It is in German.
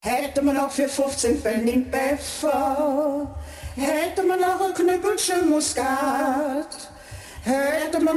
Hätte man auch für 15 Pfennig Pfeffer, hätte man auch ein Knüppelchen Muskat, hätte man